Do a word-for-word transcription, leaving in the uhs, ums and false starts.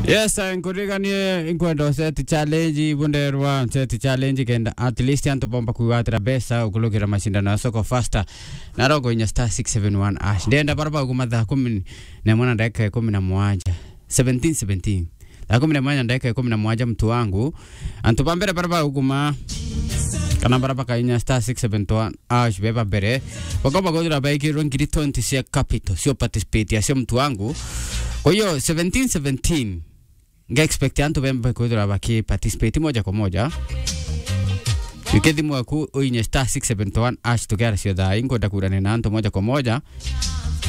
Yes, nkuriganie inkwenda set challenge bunderwa set challenge kenda at least anto bomba kuwatira besa ukulukira mashindano ya soko faster na rogo inya star six seven one ash ndenda baraba kumadha kumi na mwana dakika kumi na moja seventeen seventeen la kumi na moja dakika kumi na moja mtu wangu anto bambere baraba ukuma kana baraba kainya star six seven one ash beba bere wakoba godra baiki rongiri twenty sia capital sio participate ya sio mtu wangu kwa hiyo seventeen seventeen nga expect anto bembe kodra baki participate moja kwa moja ukedi mwaku uinye star six seven one ash tugara sio da ingo dakura ni nanto moja kwa moja